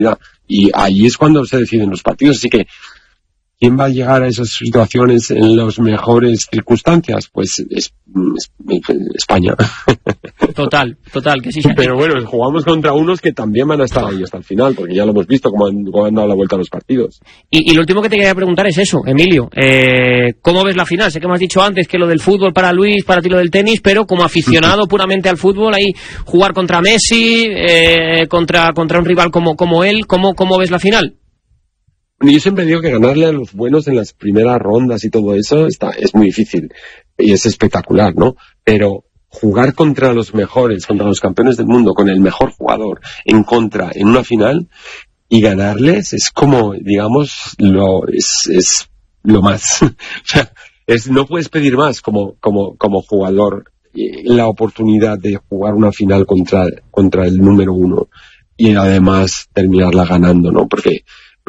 y ahí es cuando se deciden los partidos. Así que ¿quién va a llegar a esas situaciones en las mejores circunstancias? Pues es España. Total, que sí. Pero bueno, jugamos contra unos que también van a estar ahí hasta el final, porque ya lo hemos visto cómo han dado la vuelta a los partidos. Y lo último que te quería preguntar es eso, Emilio. ¿Cómo ves la final? Sé que me has dicho antes que lo del fútbol para Luis, para ti lo del tenis, pero como aficionado puramente al fútbol, ahí jugar contra Messi, contra un rival como él, ¿cómo ves la final? Yo siempre digo que ganarle a los buenos en las primeras rondas y todo eso es muy difícil y es espectacular, ¿no? Pero jugar contra los mejores, contra los campeones del mundo, con el mejor jugador en una final y ganarles es como, digamos, es lo más. O sea, no puedes pedir más como jugador la oportunidad de jugar una final contra el número uno y además terminarla ganando, ¿no? Porque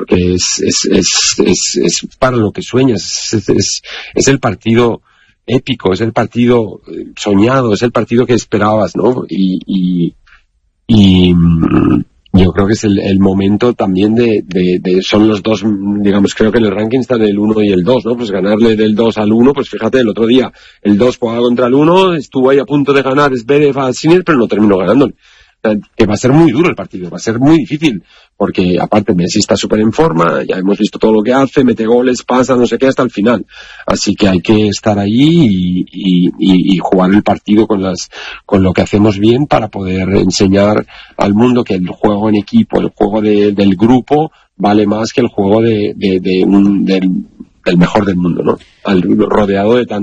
es para lo que sueñas, es el partido épico, es el partido soñado, es el partido que esperabas, ¿no? Y yo creo que es el momento también son los dos, digamos, creo que en el ranking están el 1 y el 2, ¿no? Pues ganarle del 2 al 1, pues fíjate, el otro día el 2 jugaba contra el 1, estuvo ahí a punto de ganar Zverev a Sinner, pero no terminó ganando. Que va a ser muy duro el partido, va a ser muy difícil, porque aparte Messi está súper en forma, ya hemos visto todo lo que hace, mete goles, pasa, no sé qué, hasta el final. Así que hay que estar ahí y jugar el partido con lo que hacemos bien para poder enseñar al mundo que el juego en equipo, el juego del grupo, vale más que el juego del mejor del mundo, ¿no? Rodeado de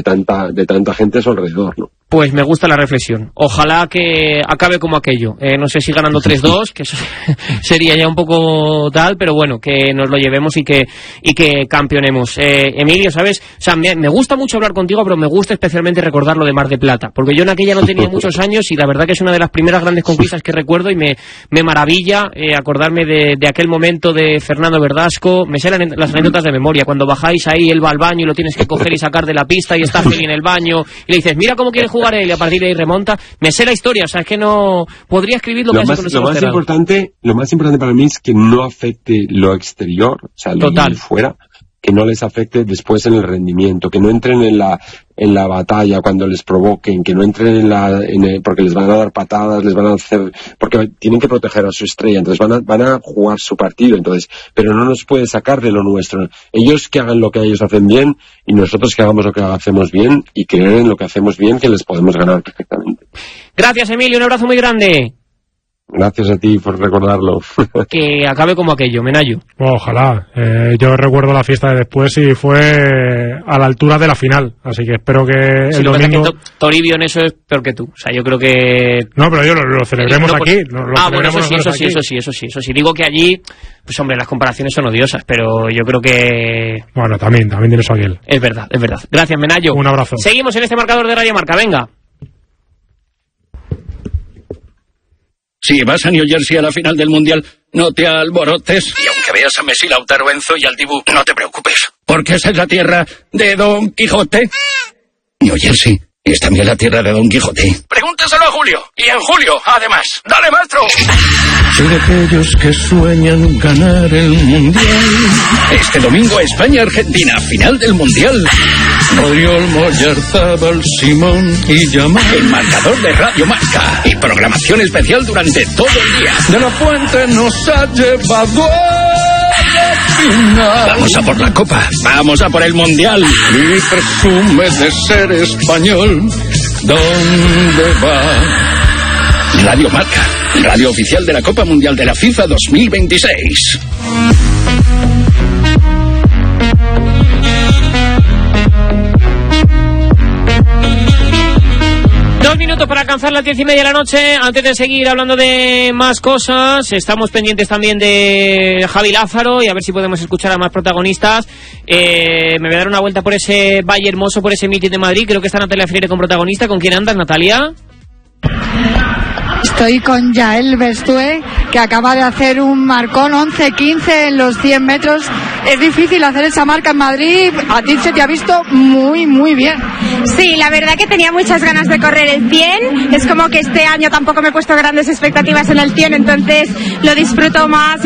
tanta gente a su alrededor, ¿no? Pues me gusta la reflexión. Ojalá que acabe como aquello. No sé si ganando 3-2, que eso sería ya un poco tal, pero bueno, que nos lo llevemos y que campeonemos. Emilio, ¿sabes? O sea, me gusta mucho hablar contigo, pero me gusta especialmente recordar lo de Mar de Plata, porque yo en aquella no tenía muchos años y la verdad que es una de las primeras grandes conquistas que recuerdo y me maravilla acordarme de aquel momento de Fernando Verdasco. Me sé las anécdotas de memoria. Cuando bajáis ahí, él va al baño y lo tienes que coger y sacar de la pista y está Feli en el baño y le dices, mira cómo quiere jugar él, y a partir de ahí remonta. Me sé la historia, o sea, es que no podría escribir lo que hace con ese lo más importante para mí es que no afecte lo exterior, o sea, lo de fuera, que no les afecte después en el rendimiento, que no entren en la batalla cuando les provoquen, que no entren porque les van a dar patadas, les van a hacer, porque tienen que proteger a su estrella, entonces van a jugar su partido, entonces, pero no nos puede sacar de lo nuestro. Ellos que hagan lo que ellos hacen bien y nosotros que hagamos lo que hacemos bien y creer en lo que hacemos bien, que les podemos ganar perfectamente. Gracias, Emilio, un abrazo muy grande. Gracias a ti por recordarlo. Que acabe como aquello, Menayo. Ojalá. Yo recuerdo la fiesta de después y fue a la altura de la final. Así que espero que el domingo... Que Toribio en eso es peor que tú. O sea, yo creo que... No, pero yo lo celebremos aquí. Bueno, eso sí. Digo que allí, pues hombre, las comparaciones son odiosas, pero yo creo que... Bueno, también tiene su aquel. Es verdad. Gracias, Menayo. Un abrazo. Seguimos en este marcador de Radio Marca, venga. Si vas a New Jersey a la final del Mundial, no te alborotes. Y aunque veas a Messi, Lautaro, Enzo y al Dibu, no te preocupes. Porque esa es la tierra de Don Quijote. New Jersey es también la tierra de Don Quijote. Pregúntaselo a Julio. Y en julio, además. ¡Dale, maestro! Soy de aquellos que sueñan ganar el Mundial. Este domingo, España-Argentina, final del Mundial. Rodrigo, Moyarzábal, Simón y Yamal. El marcador de Radio Marca. Y programación especial durante todo el día. De la Fuente nos ha llevado a la final. Vamos a por la Copa. Vamos a por el Mundial. Y presume de ser español. ¿Dónde va? Radio Marca. Radio oficial de la Copa Mundial de la FIFA 2026. Dos minutos para alcanzar las 10:30 de la noche. Antes de seguir hablando de más cosas, estamos pendientes también de Javi Lázaro y a ver si podemos escuchar a más protagonistas. Me voy a dar una vuelta por ese Valle Hermoso, por ese meeting de Madrid. Creo que está Natalia Freire con protagonista. ¿Con quién andas, Natalia? Estoy con Yael Bestúe, que acaba de hacer un marcón 11-15 en los 100 metros. Es difícil hacer esa marca en Madrid. A ti se te ha visto muy, muy bien. Sí, la verdad que tenía muchas ganas de correr el 100. Es como que este año tampoco me he puesto grandes expectativas en el 100, entonces lo disfruto más.